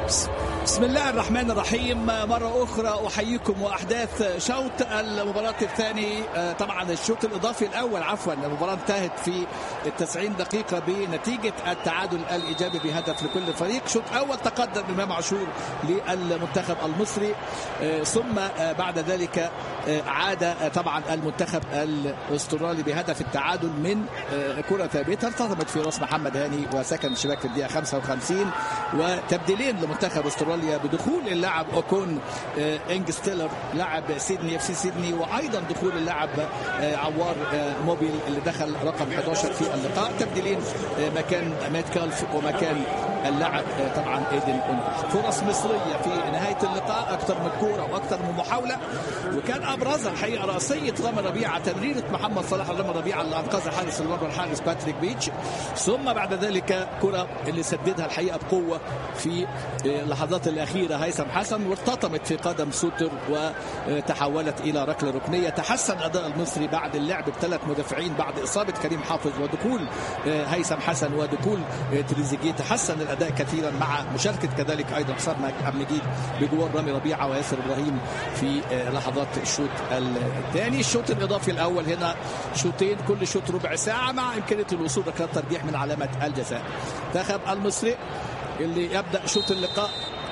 بسم الله الرحمن الرحيم. مرة أخرى أحييكم وأحداث شوط المباراة الثاني. طبعا الشوط الإضافي الأول المباراة انتهت في 90 دقيقة بنتيجة التعادل الإيجابي بهدف لكل فريق. شوط أول تقدم إمام عاشور للمنتخب المصري، ثم بعد ذلك عاد طبعا المنتخب الأسترالي بهدف التعادل من كرة ثابتة ارتطمت في راس محمد هاني وسكن الشباك في الدقيقة 55، وتبديلين لمنتخب أستراليا بدخول اللاعب أوكون إنجستيلر لاعب سيدني FC سيدني، وأيضا دخول اللاعب عوار موبيل اللي دخل رقم 11 في اللقاء. تبديلين مكان مات كالف ومكان اللاعب طبعا ايدن أونر. فرص مصرية في نهاية اللقاء، أكثر من كورة وأكثر من محاولة، وكان أبرزها الحقيقة رأسية رامي ربيعة، تمريرة محمد صلاح رامي ربيعة اللي أنقذ حارس المرمى الحارس باتريك بيتش، ثم بعد ذلك كرة اللي سددها الحقيقة بقوة في اللحظات الأخيرة هيثم حسن وارتطمت في قدم سوتر وتحولت إلى ركلة ركنية. تحسن أداء المصري بعد اللعب بثلاث مدافعين بعد إصابة كريم حافظ ودخول هيثم حسن ودخول تريزيجيه. تحسن الأداء كثيرا مع مشاركة كذلك أيضا حسام مجيد بجوار رامي ربيعة وياسر إبراهيم في لحظات الشوط الثاني. الشوط الإضافي الأول هنا شوطين، كل شوط ربع ساعة مع إمكانية الوصول لركلات ترجيح من علامة الجزاء. منتخب المصري اللي يبدأ شوط اللقاء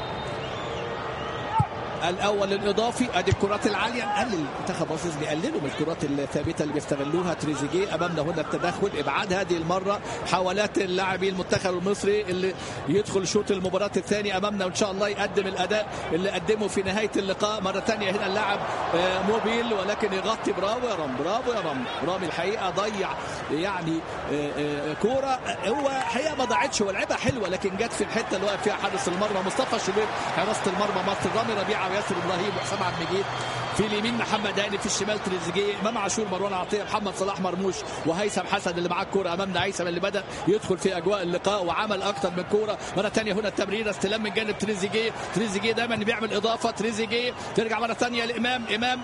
الاول الاضافي. ادي الكرات العاليه، نقلل المنتخب المصري بيقللوا من الكرات الثابته اللي بيستغلوها تريزيجيه. امامنا هنا التدخل، ابعاد هذه المره محاولات اللاعبي المنتخب المصري اللي يدخل شوط المباراه الثاني امامنا، وان شاء الله يقدم الاداء اللي قدمه في نهايه اللقاء. مره ثانيه هنا اللاعب موبيل ولكن يغطي. برافو يا رام، برافو يا رام. رامي الحقيقه ضيع يعني كوره، هو الحقيقه ما ضاعتش، هو لعبها حلوه لكن جت في الحته اللي واقف فيها حارس المرمى مصطفى شوبير حراسه المرمى مصر. رامي ربيعه ياسر ابراهيم وحسام عبد المجيد في اليمين، محمد هاني في الشمال تريزيجيه، امام عاشور مروان عطيه محمد صلاح مرموش وهيثم حسن اللي معاه الكوره. امامنا هيثم اللي بدا يدخل في اجواء اللقاء وعمل اكثر من كوره. مره ثانيه هنا التمريره، استلام من جانب تريزيجيه. تريزيجيه دايما بيعمل اضافه. تريزيجيه ترجع مره ثانيه لامام.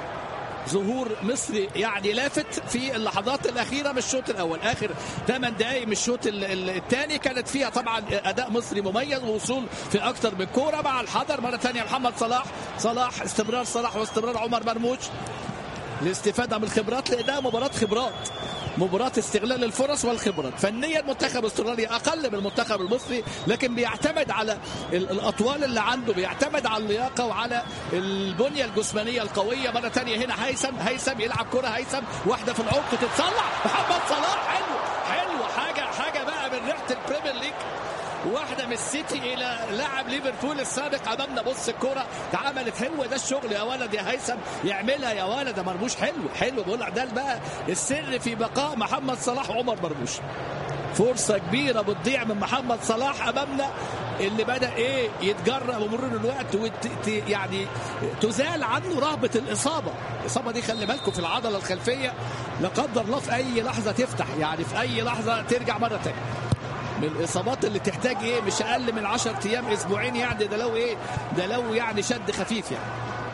ظهور مصري يعني لافت في اللحظات الأخيرة من الشوط الأول. آخر 8 دقائق من الشوط الثاني كانت فيها طبعا أداء مصري مميز ووصول في أكثر من كورة مع الحذر. مرة ثانية محمد صلاح استمرار صلاح واستمرار عمر مرموش الاستفادة من الخبرات، لأنها مباراة خبرات، مباراة استغلال الفرص والخبرات. فنيا منتخب استراليا أقل من المنتخب المصري، لكن بيعتمد على الأطوال اللي عنده، بيعتمد على اللياقة وعلى البنية الجسمانية القوية. مرة ثانية هنا هيثم يلعب كرة، هيثم واحدة في العمق تتصلح. محمد صلاح حلو حاجة بقى من ريحة البريمير ليج، واحدة من السيتي إلى لاعب ليفربول السابق. أمامنا بص الكرة اتعملت، هو ده الشغل يا ولد يا هيثم، يعملها يا ولد يا مرموش. حلو بقول لك، ده بقى السر في بقاء محمد صلاح وعمر مرموش. فرصة كبيرة بتضيع من محمد صلاح أمامنا اللي بدأ يتجرأ بمرور الوقت يعني تزال عنه رهبة الإصابة دي. خلي بالكم في العضلة الخلفية لا قدر الله في أي لحظة تفتح، يعني في أي لحظة ترجع مرة تانية. من الإصابات اللي تحتاج مش أقل من 10 أيام أسبوعين، يعني ده لو يعني شد خفيف يعني.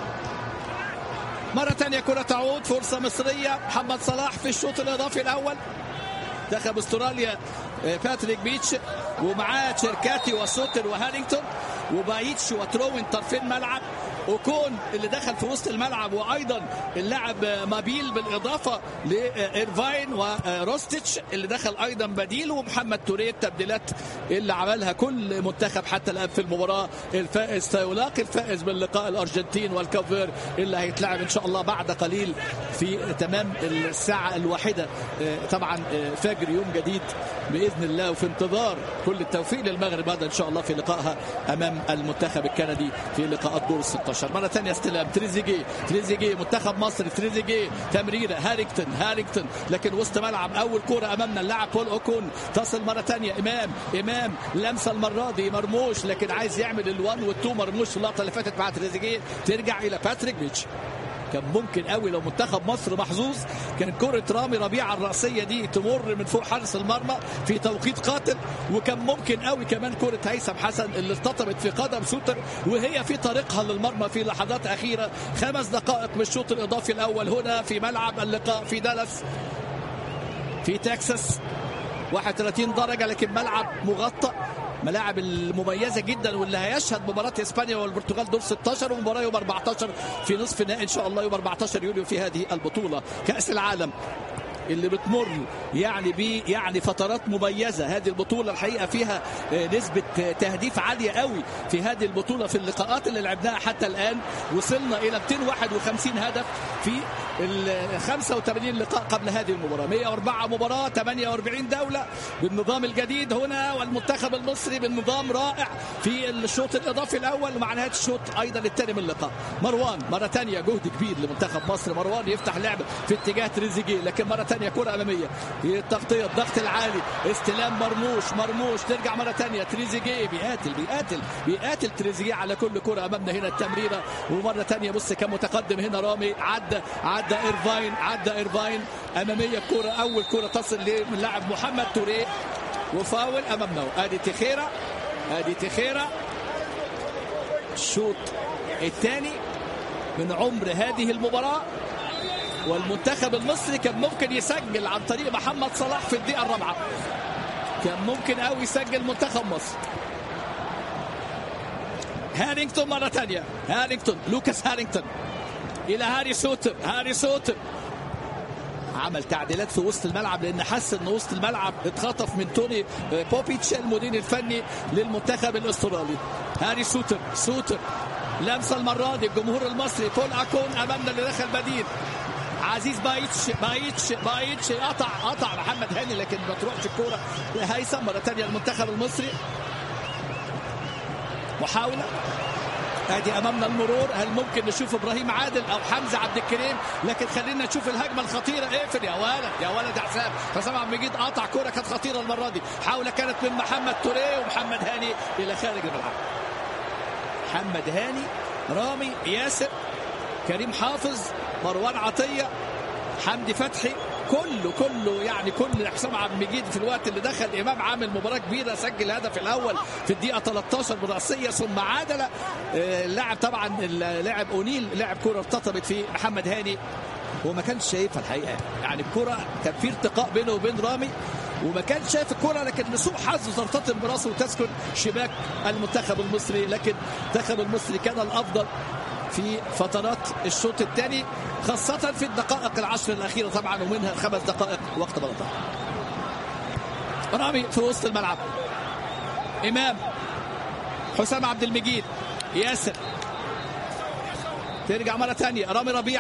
مرة تانية كرة تعود، فرصة مصرية. محمد صلاح في الشوط الإضافي الأول. منتخب استراليا باتريك بيتش ومعاه شيركاتي وسوتر وهارينغتون وبايتش وتروين طرفين ملعب، وكون اللي دخل في وسط الملعب، وايضا اللاعب مابيل بالاضافه لإيرفاين وروستيتش اللي دخل ايضا بديل، ومحمد توريه. التبديلات اللي عملها كل منتخب حتى الان في المباراه. الفائز سيلاقي الفائز من لقاء الارجنتين والكوفير اللي هيتلعب ان شاء الله بعد قليل في تمام الساعه 1 طبعا فجر يوم جديد باذن الله، وفي انتظار كل التوفيق للمغرب هذا ان شاء الله في لقائها امام المنتخب الكندي في لقاءات دور 16. مره ثانيه استلام تريزيجيه منتخب مصر. تريزيجيه تمريره هارينغتون لكن وسط ملعب. اول كوره امامنا اللاعب بول اوكون تصل مره ثانيه امام لمسه المره دي مرموش، لكن عايز يعمل ال1 وال2 مرموش في اللقطه اللي فاتت مع تريزيجيه. ترجع الى باتريك بيتش. كان ممكن قوي لو منتخب مصر محظوظ كان كرة رامي ربيعة الرأسية دي تمر من فوق حارس المرمى في توقيت قاتل، وكان ممكن قوي كمان كرة هيثم حسن اللي ارتطمت في قدم سوتر وهي في طريقها للمرمى في لحظات أخيرة. 5 دقائق من الشوط الإضافي الأول هنا في ملعب اللقاء في دالاس في تكساس. 31 درجة لكن ملعب مغطى الملاعب المميزه جدا واللي هيشهد مباراه اسبانيا والبرتغال دور 16 ومباراه يوم 14 في نصف النهائي ان شاء الله يوم 14 يوليو في هذه البطوله كاس العالم اللي بتمر يعني فترات مميزه. هذه البطوله الحقيقه فيها نسبه تهديف عاليه قوي في هذه البطوله. في اللقاءات اللي لعبناها حتى الان وصلنا الى 251 هدف في ال 85 لقاء قبل هذه المباراه. 104 مباراه 48 دوله بالنظام الجديد هنا، والمنتخب المصري بالنظام رائع في الشوط الاضافي الاول ومع نهايه الشوط ايضا الثاني من اللقاء. مروان مره ثانيه جهد كبير لمنتخب مصر. مروان يفتح لعب في اتجاه تريزيجيه لكن مره ثانيه كره اماميه، التغطيه الضغط العالي، استلام مرموش ترجع مره ثانيه تريزيجيه بيقاتل تريزيجيه على كل كره امامنا. هنا التمريره ومره ثانيه بص كان متقدم هنا رامي، عدى ايرفاين اماميه الكره، اول كره تصل للاعب محمد توريه وفاول امامنا. ادي تخيرة الشوط الثاني من عمر هذه المباراه، والمنتخب المصري كان ممكن يسجل عن طريق محمد صلاح في الدقيقه الرابعه، كان ممكن قوي يسجل منتخب مصر. هارينغتون مره ثانيه، لوكاس هارينغتون الى هاري سوتر عمل تعديلات في وسط الملعب لان حس ان وسط الملعب اتخطف من توني بوبيتش المدير الفني للمنتخب الاسترالي. هاري سوتر لمسه المره دي الجمهور المصري. بول اكون امامنا اللي دخل بديل. عزيز بايتش قطع محمد هاني لكن ما تروحش الكوره لهيثم. مره ثانيه المنتخب المصري محاوله. ادي امامنا المرور، هل ممكن نشوف ابراهيم عادل او حمزه عبد الكريم؟ لكن خلينا نشوف الهجمه الخطيره. اقفل يا ولد حسام عبد المجيد قطع كوره كانت خطيره المره دي. حاوله كانت من محمد توريه ومحمد هاني الى خارج الملعب. محمد هاني، رامي، ياسر، كريم حافظ، مروان عطيه، حمدي فتحي، كله يعني كل حسام عبد المجيد في الوقت اللي دخل. امام عامل مباراه كبيره، سجل الهدف الاول في الدقيقه 13 براسيه ثم عدل. اللاعب طبعا اللاعب اونيل لعب كره ارتطمت في محمد هاني وما كانش شايفها الحقيقه. يعني الكره كان في ارتقاء بينه وبين رامي وما كانش شايف الكره، لكن لسوء حظه ترتطم براسه وتسكن شباك المنتخب المصري. لكن المنتخب المصري كان الافضل في فترات الشوط الثاني خاصة في الدقائق العشر الأخيرة طبعا ومنها 5 دقائق وقت بلطة. رامي في وسط الملعب، إمام، حسام عبد المجيد، ياسر، ترجع مرة ثانية رامي ربيع،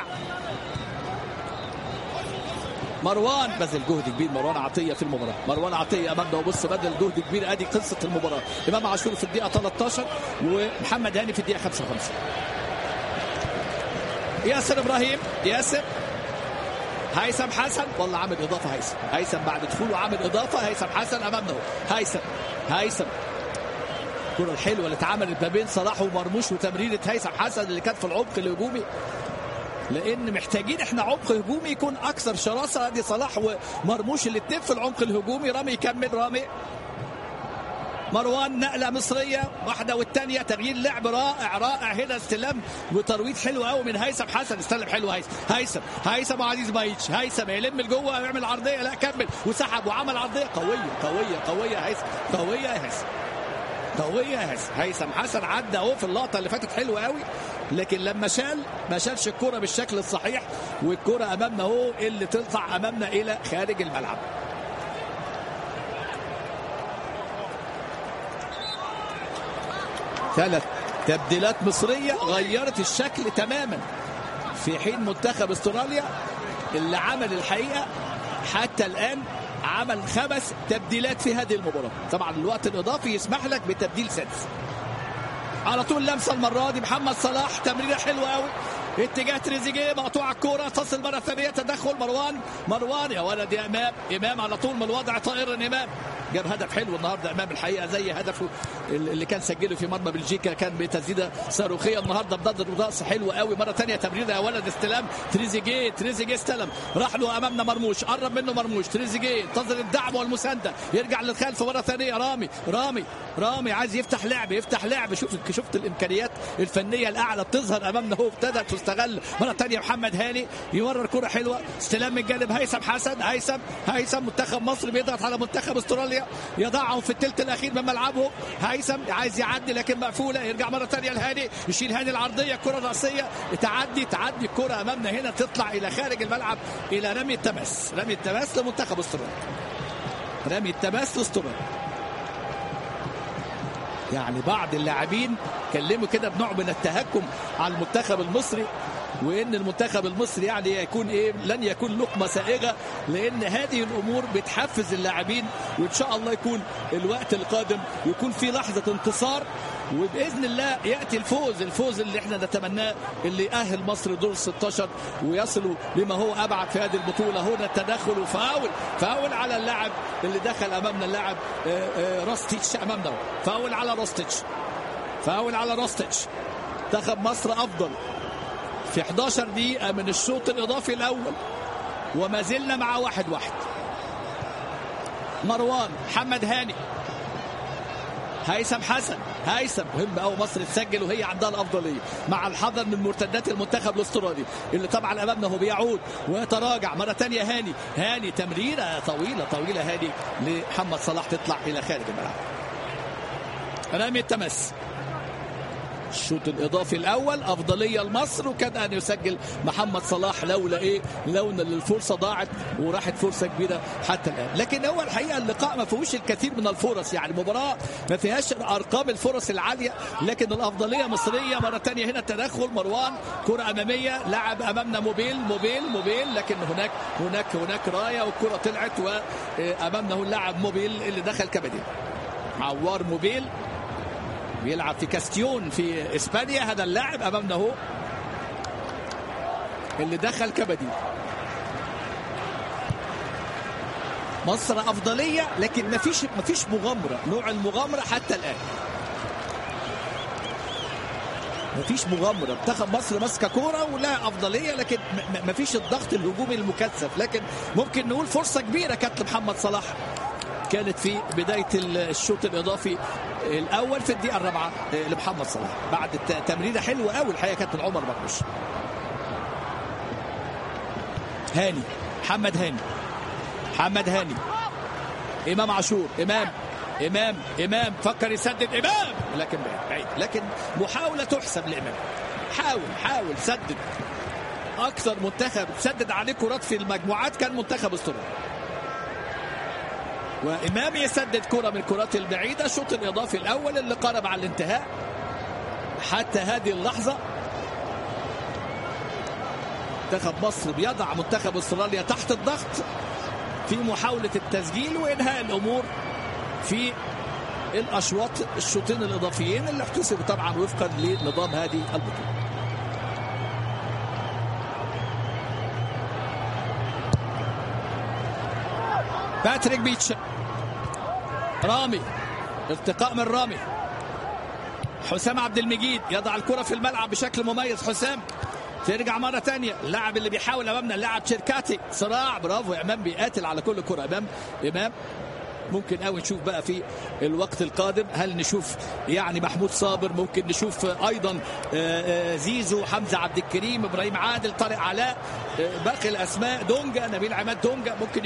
مروان بذل جهد كبير. مروان عطية في المباراة، مروان عطية أمامنا وبص بذل جهد كبير. أدي قصة المباراة. إمام عاشور في الدقيقة 13 ومحمد هاني في الدقيقة 55. ياسر إبراهيم، هيثم حسن، والله عامل إضافة. هيثم بعد دخوله عامل إضافة. هيثم حسن أمامنا هيثم الكرة الحلوة اللي اتعملت ما بين صلاح ومرموش وتمريرة هيثم حسن اللي كانت في العمق الهجومي، لأن محتاجين احنا عمق هجومي يكون أكثر شراسة. ادي صلاح ومرموش الاثنين في العمق الهجومي. رامي يكمل، مروان نقلة مصرية واحدة والثانية، تغيير لعب رائع هنا. استلام وترويض حلو قوي من هيثم حسن. استلم حلو هيثم وعزيز بايتش. هيثم يلم لجوه ويعمل عرضية، لا كمل وسحب وعمل عرضية قوية هيثم حسن عدى اهو في اللقطة اللي فاتت حلو قوي، لكن لما ما شالش الكرة بالشكل الصحيح، والكرة امامنا اهو اللي تطلع امامنا الى خارج الملعب. ثلاث تبديلات مصرية غيرت الشكل تماما، في حين منتخب استراليا اللي عمل الحقيقة حتى الآن عمل 5 تبديلات في هذه المباراة. طبعا الوقت الإضافي يسمح لك بتبديل 6. على طول لمسة المرة دي محمد صلاح، تمريرة حلوة قوي اتجاه تريزيجيه، مقطوعة الكورة، تصل مرة ثانية، تدخل مروان يا ولد يا إمام على طول من الوضع طائرا. إمام جاب هدف حلو النهارده امام الحقيقه زي هدفه اللي كان سجله في مرمى بلجيكا، كان بتسديده صاروخيه النهارده بضربه راس حلوه قوي. مره ثانيه تمريره يا ولد، استلام تريزيجيه استلم، راح له امامنا مرموش، قرب منه مرموش، تريزيجيه انتظر الدعم والمسانده، يرجع للخلف مره ثانيه. رامي عايز يفتح لعب. شفت الامكانيات الفنيه الاعلى بتظهر امامنا اهو، ابتدت تستغل. مره ثانيه محمد هاني يمرر كره حلوه، استلام من جانب هيثم حسن. هيثم منتخب مصر بيضغط على منتخب استراليا. اريا يضعهم في الثلث الاخير من ملعبه. هيثم عايز يعدي لكن مقفوله، يرجع مره ثانيه لهاني، يشيل هاني العرضيه، كره راسيه تعدي الكره امامنا هنا تطلع الى خارج الملعب الى رمي التماس. رمي التماس لمنتخب استراليا، رمي التماس لاستراليا. يعني بعض اللاعبين كلموا كده بنوع من التهكم على المنتخب المصري، وان المنتخب المصري يعني يكون لن يكون لقمه سائغه، لان هذه الامور بتحفز اللاعبين، وان شاء الله يكون الوقت القادم يكون في لحظه انتصار، وباذن الله ياتي الفوز اللي احنا نتمناه، اللي يأهل مصر دور 16 ويصلوا لما هو ابعد في هذه البطوله. هنا التدخل وفاول على اللاعب اللي دخل امامنا، اللاعب روستيتش امامنا، فاول على روستيتش. منتخب مصر افضل في 11 دقيقة من الشوط الإضافي الأول، وما زلنا مع 1-1. مروان، محمد هاني، هيثم حسن. هيثم مهم قوي مصر تسجل وهي عندها الافضليه، مع الحذر من مرتدات المنتخب الاسترالي اللي طبعا امامنا هو بيعود ويتراجع مره ثانيه. هاني تمريره طويله هاني لمحمد صلاح تطلع الى خارج الملعب. رامي التماس. الشوط الاضافي الاول افضليه لمصر، وكان ان يسجل محمد صلاح لولا الفرصه ضاعت، وراحت فرصه كبيره حتى الان. لكن هو الحقيقه اللقاء ما فيهوش الكثير من الفرص، يعني مباراه ما فيهاش ارقام الفرص العاليه، لكن الافضليه مصريه. مره ثانيه هنا التدخل، مروان كره اماميه، لعب امامنا موبيل، لكن هناك رايه والكره طلعت، وامامنا هو اللاعب موبيل اللي دخل كبدين. عوار موبيل بيلعب في كاستيون في اسبانيا، هذا اللاعب امامنا هو اللي دخل كبدي. مصر افضليه لكن ما فيش مغامره، نوع المغامره حتى الان ما فيش مغامره. منتخب مصر ماسكه كوره ولا افضليه، لكن ما فيش الضغط الهجومي المكثف. لكن ممكن نقول فرصه كبيره كانت لمحمد صلاح، كانت في بداية الشوط الإضافي الأول في الدقيقة 4 لمحمد صلاح، بعد تمريرة حلوة قوي الحقيقة كانت من عمر مرموش. هاني، محمد هاني، إمام عاشور، إمام فكر يسدد، إمام لكن بعيد، لكن محاولة تحسب لإمام. حاول سدد. أكثر منتخب سدد عليه كرات في المجموعات كان منتخب استراليا، وإمام يسدد كرة من الكرات البعيدة. الشوط الإضافي الأول اللي قارب على الانتهاء حتى هذه اللحظة. منتخب مصر بيضع منتخب استراليا تحت الضغط في محاولة التسجيل وإنهاء الأمور في الشوطين الإضافيين اللي احتسبوا طبعا وفقا لنظام هذه البطولة. باتريك بيتش، رامي، ارتقاء من رامي. حسام عبد المجيد يضع الكرة في الملعب بشكل مميز. حسام ترجع مرة تانية، اللاعب اللي بيحاول أمامنا اللاعب شيركاتي، صراع برافو. إمام بيقاتل على كل كرة. إمام ممكن قوي نشوف بقى في الوقت القادم، هل نشوف يعني محمود صابر، ممكن نشوف ايضا زيزو، حمزة عبد الكريم، ابراهيم عادل، طارق علاء، باقي الاسماء، دونجا، نبيل عماد دونجا، ممكن